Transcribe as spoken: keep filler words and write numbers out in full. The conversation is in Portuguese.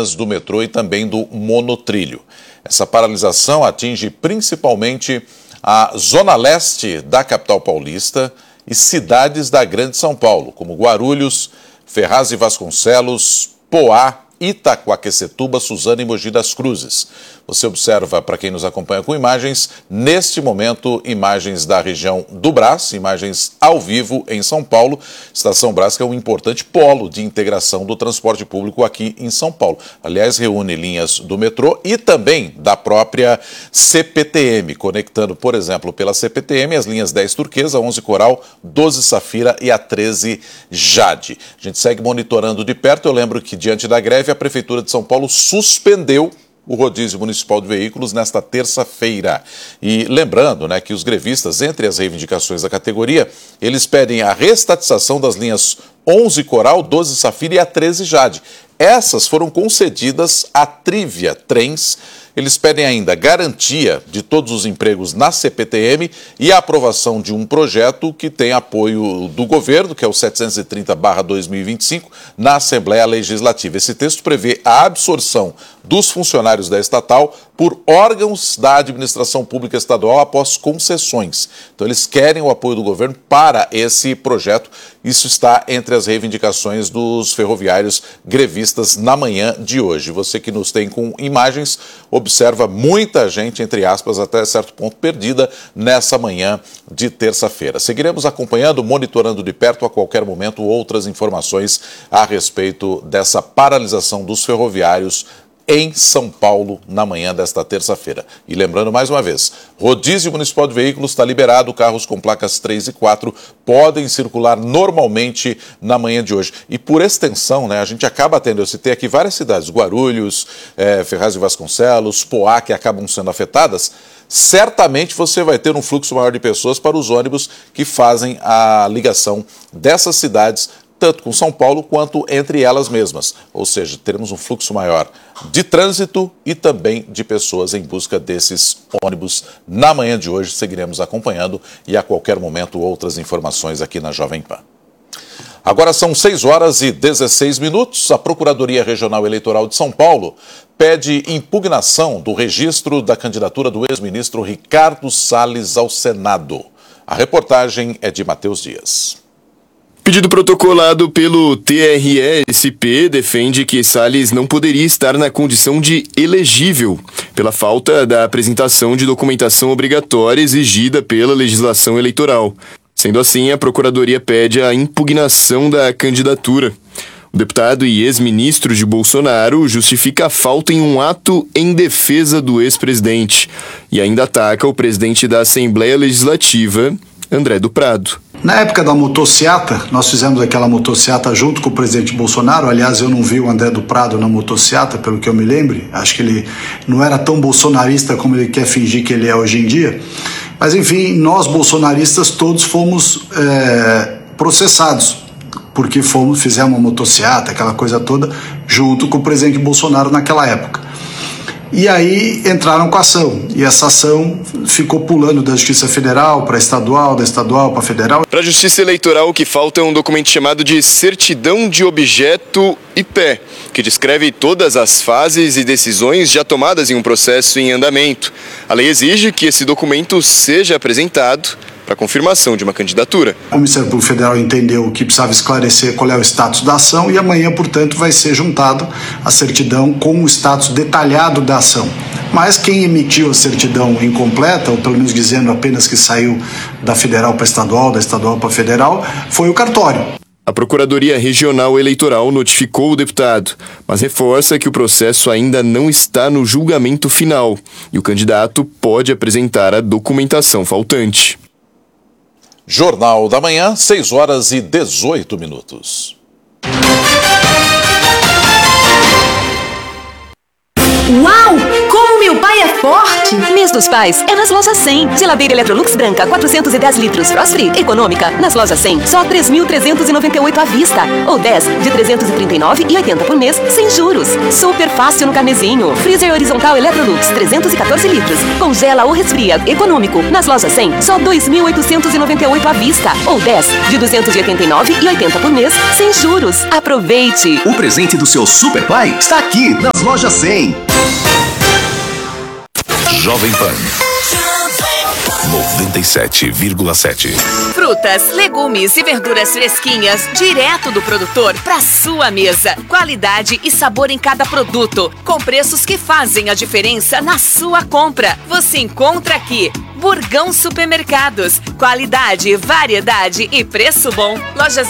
linhas do metrô e também do monotrilho. Essa paralisação atinge principalmente a zona leste da capital paulista e cidades da Grande São Paulo, como Guarulhos, Ferraz e Vasconcelos, Poá, Itaquaquecetuba, Suzano e Mogi das Cruzes. Você observa, para quem nos acompanha com imagens, neste momento, imagens da região do Brás, imagens ao vivo em São Paulo. Estação Brás, que é um importante polo de integração do transporte público aqui em São Paulo. Aliás, reúne linhas do metrô e também da própria C P T M, conectando, por exemplo, pela C P T M as linhas dez Turquesa, onze Coral, doze Safira e a treze Jade. A gente segue monitorando de perto. Eu lembro que, diante da greve, a Prefeitura de São Paulo suspendeu o rodízio municipal de veículos nesta terça-feira. E lembrando, né, que os grevistas, entre as reivindicações da categoria, eles pedem a restatização das linhas onze Coral, doze Safira e a treze Jade. Essas foram concedidas à Trívia Trens. Eles pedem ainda garantia de todos os empregos na C P T M e a aprovação de um projeto que tem apoio do governo, que é o setecentos e trinta barra dois mil e vinte e cinco, na Assembleia Legislativa. Esse texto prevê a absorção dos funcionários da estatal por órgãos da administração pública estadual após concessões. Então, eles querem o apoio do governo para esse projeto. Isso está entre as reivindicações dos ferroviários grevistas na manhã de hoje. Você que nos tem com imagens, observa muita gente, entre aspas, até certo ponto perdida nessa manhã de terça-feira. Seguiremos acompanhando, monitorando de perto a qualquer momento outras informações a respeito dessa paralisação dos ferroviários em São Paulo na manhã desta terça-feira. E lembrando mais uma vez, rodízio municipal de veículos está liberado, carros com placas três e quatro podem circular normalmente na manhã de hoje. E por extensão, né, a gente acaba tendo, eu citei aqui várias cidades, Guarulhos, é, Ferraz e Vasconcelos, Poá, que acabam sendo afetadas. Certamente você vai ter um fluxo maior de pessoas para os ônibus que fazem a ligação dessas cidades, tanto com São Paulo quanto entre elas mesmas. Ou seja, teremos um fluxo maior de trânsito e também de pessoas em busca desses ônibus. Na manhã de hoje seguiremos acompanhando e a qualquer momento outras informações aqui na Jovem Pan. Agora são seis horas e dezesseis minutos. A Procuradoria Regional Eleitoral de São Paulo pede impugnação do registro da candidatura do ex-ministro Ricardo Salles ao Senado. A reportagem é de Matheus Dias. Pedido protocolado pelo T R E S P defende que Salles não poderia estar na condição de elegível pela falta da apresentação de documentação obrigatória exigida pela legislação eleitoral. Sendo assim, a Procuradoria pede a impugnação da candidatura. O deputado e ex-ministro de Bolsonaro justifica a falta em um ato em defesa do ex-presidente e ainda ataca o presidente da Assembleia Legislativa, André do Prado. Na época da motociata, nós fizemos aquela motociata junto com o presidente Bolsonaro. Aliás, eu não vi o André do Prado na motociata, pelo que eu me lembre. Acho que ele não era tão bolsonarista como ele quer fingir que ele é hoje em dia. Mas, enfim, nós bolsonaristas todos fomos é, processados, porque fomos, fizemos uma motociata, aquela coisa toda, junto com o presidente Bolsonaro naquela época. E aí entraram com a ação, e essa ação ficou pulando da Justiça Federal para estadual, da estadual para federal. Para a Justiça Eleitoral, o que falta é um documento chamado de Certidão de Objeto I P, que descreve todas as fases e decisões já tomadas em um processo em andamento. A lei exige que esse documento seja apresentado para confirmação de uma candidatura. O Ministério Público Federal entendeu que precisava esclarecer qual é o status da ação e amanhã, portanto, vai ser juntado a certidão com o status detalhado da ação. Mas quem emitiu a certidão incompleta, ou pelo menos dizendo apenas que saiu da federal para estadual, da estadual para federal, foi o cartório. A Procuradoria Regional Eleitoral notificou o deputado, mas reforça que o processo ainda não está no julgamento final e o candidato pode apresentar a documentação faltante. Jornal da Manhã, seis horas e dezoito minutos. Uau! Como meu pai é forte. Mês dos Pais é nas lojas cem. Geladeira Electrolux branca, quatrocentos e dez litros, Frost Free, econômica. Nas lojas cem, só três mil trezentos e noventa e oito à vista. Ou dez de trezentos e trinta e nove reais e oitenta por mês, sem juros. Super fácil no carnezinho. Freezer horizontal Electrolux, trezentos e quatorze litros. Congela ou resfria, econômico. Nas lojas cem, só dois mil oitocentos e noventa e oito à vista. Ou dez de duzentos e oitenta e nove reais e oitenta por mês, sem juros. Aproveite! O presente do seu Super Pai está aqui nas lojas cem. Jovem Pan noventa e sete vírgula sete. Frutas, legumes e verduras fresquinhas direto do produtor para sua mesa. Qualidade e sabor em cada produto, com preços que fazem a diferença na sua compra. Você encontra aqui Burgão Supermercados. Qualidade, variedade e preço bom. Lojas